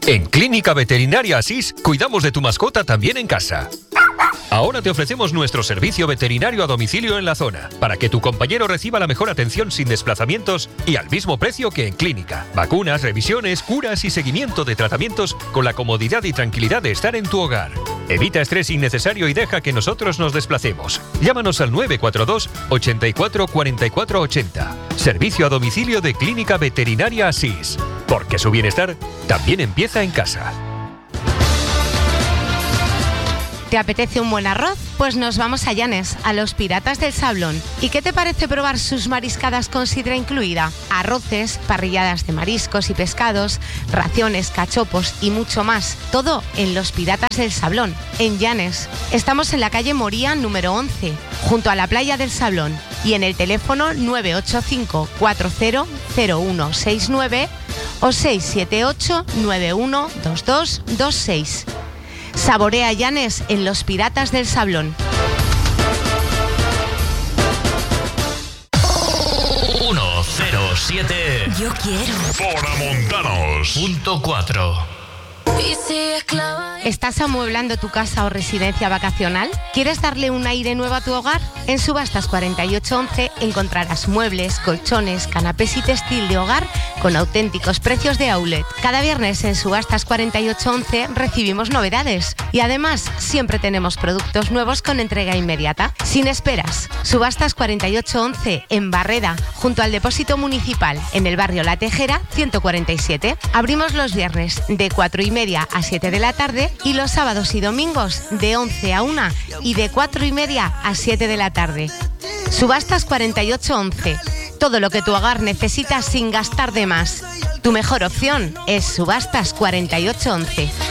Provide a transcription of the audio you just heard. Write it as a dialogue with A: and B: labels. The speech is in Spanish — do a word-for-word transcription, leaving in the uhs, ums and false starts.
A: En Clínica Veterinaria Asís cuidamos de tu mascota también en casa. Ahora te ofrecemos nuestro servicio veterinario a domicilio en la zona, para que tu compañero reciba la mejor atención sin desplazamientos y al mismo precio que en clínica. Vacunas, revisiones, curas y seguimiento de tratamientos con la comodidad y tranquilidad de estar en tu hogar. Evita estrés innecesario y deja que nosotros nos desplacemos. Llámanos al nueve cuatro dos, ochenta y cuatro, cuarenta y cuatro ochenta. Servicio a domicilio de Clínica Veterinaria Asís. Porque su bienestar también empieza en casa.
B: ¿Te apetece un buen arroz? Pues nos vamos a Llanes, a los Piratas del Sablón. ¿Y qué te parece probar sus mariscadas con sidra incluida? Arroces, parrilladas de mariscos y pescados, raciones, cachopos y mucho más. Todo en los Piratas del Sablón, en Llanes. Estamos en la calle Moría número once, junto a la playa del Sablón. Y en el teléfono nueve ocho cinco, cuatro cero, cero uno seis nueve o seis siete ocho, nueve uno dos dos dos seis. Saborea Llanes en los Piratas del Sablón.
C: uno cero siete.
D: Yo quiero.
C: Foramontanos. Punto cuatro.
B: ¿Estás amueblando tu casa o residencia vacacional? ¿Quieres darle un aire nuevo a tu hogar? En Subastas cuarenta y ocho once encontrarás muebles, colchones, canapés y textil de hogar con auténticos precios de outlet. Cada viernes en Subastas cuarenta y ocho once recibimos novedades y además siempre tenemos productos nuevos con entrega inmediata. Sin esperas. Subastas cuarenta y ocho once en Barreda, junto al depósito municipal, en el barrio La Tejera ciento cuarenta y siete. Abrimos los viernes de cuatro y media a siete de la tarde y los sábados y domingos de once a una y de cuatro y media a siete de la tarde. Subastas cuarenta y ocho once. Todo lo que tu hogar necesita sin gastar de más. Tu mejor opción es Subastas cuarenta y ocho once.